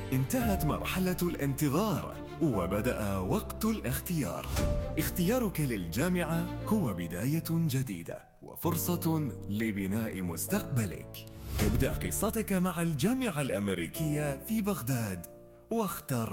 انتهت مرحلة الانتظار وبدأ وقت الاختيار. اختيارك للجامعة هو بداية جديدة وفرصة لبناء مستقبلك. ابدأ قصتك مع الجامعة الأمريكية في بغداد واختر